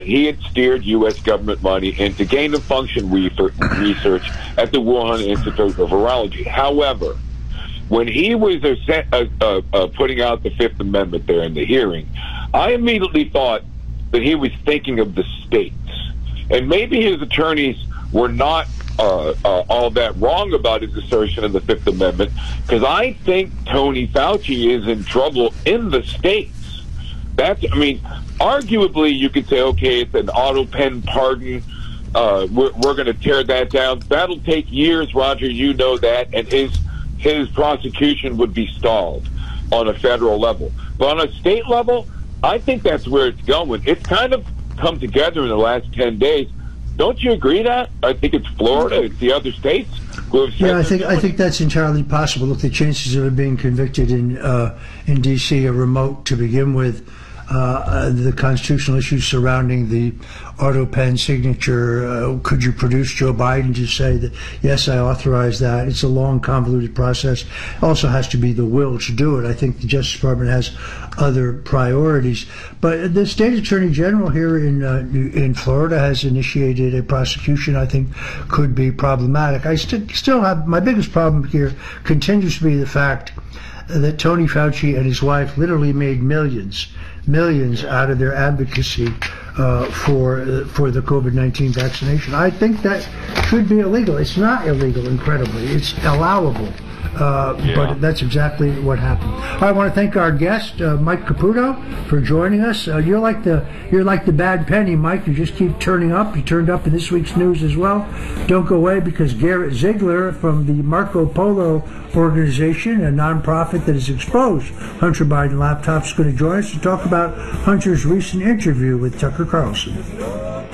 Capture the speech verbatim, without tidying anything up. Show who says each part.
Speaker 1: he had steered U S government money into gain-of-function research at the Wuhan Institute of Virology. However, when he was uh, uh, uh, putting out the Fifth Amendment there in the hearing, I immediately thought that he was thinking of the states. And maybe his attorneys were not uh, uh, all that wrong about his assertion of the Fifth Amendment, because I think Tony Fauci is in trouble in the states. That's, I mean, arguably you could say, okay, it's an auto pen pardon. Uh, we're we're going to tear that down. That'll take years, Roger. You know that, and his his prosecution would be stalled on a federal level. But on a state level, I think that's where it's going. It's kind of come together in the last ten days. Don't you agree that? I think it's Florida, it's the other states who have said.
Speaker 2: Yeah, I think I think that's entirely possible. Look, the chances of it being convicted in uh, in D C are remote to begin with. Uh, the constitutional issues surrounding the auto pen signature. Uh, could you produce Joe Biden to say that, yes, I authorize that? It's a long, convoluted process. It also has to be the will to do it. I think the Justice Department has other priorities. But the state attorney general here in uh, in Florida has initiated a prosecution I think could be problematic. I st- still have, my biggest problem here continues to be the fact that Tony Fauci and his wife literally made millions millions out of their advocacy uh, for uh, for the COVID nineteen vaccination. I think that should be illegal. It's not illegal, incredibly. It's allowable. Uh, yeah. But that's exactly what happened. I want to thank our guest, uh, Mike Caputo, for joining us. Uh, you're like the you're like the bad penny, Mike. You just keep turning up. You turned up in this week's news as well. Don't go away, because Garrett Ziegler from the Marco Polo organization, a nonprofit that has exposed Hunter Biden laptops, is going to join us to talk about Hunter's recent interview with Tucker Carlson.